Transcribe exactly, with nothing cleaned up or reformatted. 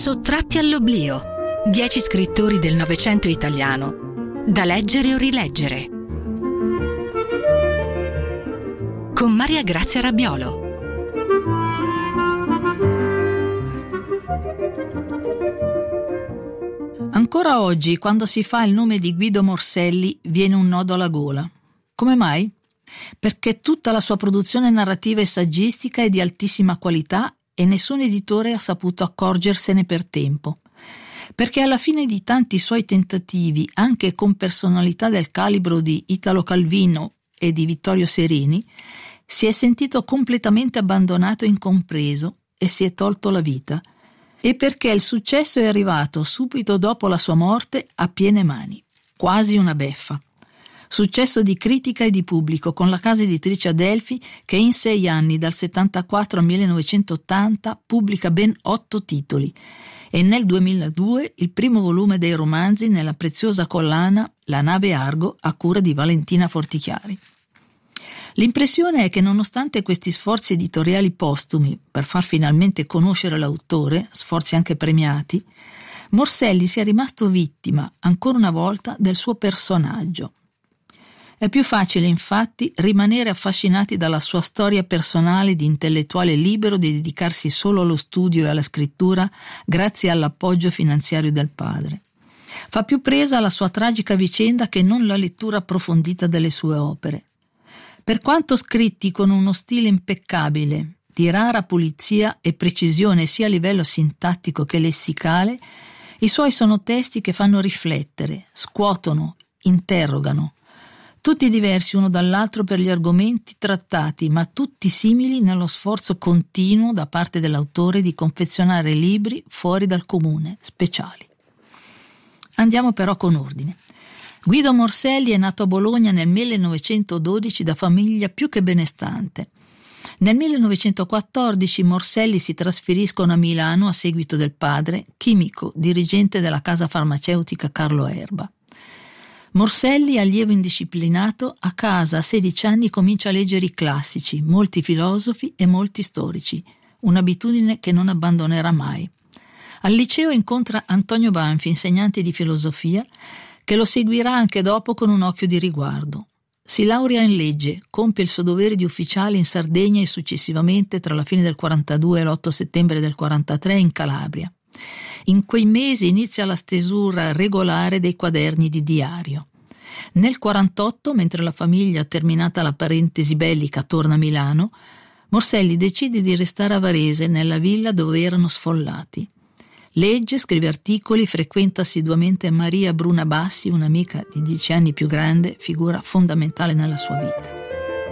Sottratti all'oblio. Dieci scrittori del Novecento italiano, da leggere o rileggere. Con Maria Grazia Rabbiolo. Ancora oggi, quando si fa il nome di Guido Morselli, viene un nodo alla gola. Come mai? Perché tutta la sua produzione narrativa e saggistica è di altissima qualità e nessun editore ha saputo accorgersene per tempo. Perché alla fine di tanti suoi tentativi, anche con personalità del calibro di Italo Calvino e di Vittorio Serini, si è sentito completamente abbandonato e incompreso e si è tolto la vita. E perché il successo è arrivato subito dopo la sua morte a piene mani, quasi una beffa. Successo di critica e di pubblico con la casa editrice Adelphi che in sei anni, dal settantaquattro al millenovecentottanta, pubblica ben otto titoli e nel duemiladue il primo volume dei romanzi nella preziosa collana La nave Argo a cura di Valentina Fortichiari. L'impressione è che nonostante questi sforzi editoriali postumi per far finalmente conoscere l'autore, sforzi anche premiati, Morselli sia rimasto vittima, ancora una volta, del suo personaggio. È più facile, infatti, rimanere affascinati dalla sua storia personale di intellettuale libero di dedicarsi solo allo studio e alla scrittura grazie all'appoggio finanziario del padre. Fa più presa la sua tragica vicenda che non la lettura approfondita delle sue opere. Per quanto scritti con uno stile impeccabile, di rara pulizia e precisione sia a livello sintattico che lessicale, i suoi sono testi che fanno riflettere, scuotono, interrogano. Tutti diversi uno dall'altro per gli argomenti trattati, ma tutti simili nello sforzo continuo da parte dell'autore di confezionare libri fuori dal comune, speciali. Andiamo però con ordine. Guido Morselli è nato a Bologna nel millenovecentododici da famiglia più che benestante. Nel millenovecentoquattordici Morselli si trasferiscono a Milano a seguito del padre, chimico, dirigente della casa farmaceutica Carlo Erba. Morselli, allievo indisciplinato, a casa a sedici anni comincia a leggere i classici, molti filosofi e molti storici, un'abitudine che non abbandonerà mai. Al liceo incontra Antonio Banfi, insegnante di filosofia, che lo seguirà anche dopo con un occhio di riguardo. Si laurea in legge, compie il suo dovere di ufficiale in Sardegna e successivamente, tra la fine del quarantadue e l'otto settembre del quarantatré, in Calabria. In quei mesi inizia la stesura regolare dei quaderni di diario. Nel quarantotto, mentre la famiglia, terminata la parentesi bellica, torna a Milano, Morselli decide di restare a Varese, nella villa dove erano sfollati. Legge, scrive articoli, frequenta assiduamente Maria Bruna Bassi, un'amica di dieci anni più grande, figura fondamentale nella sua vita.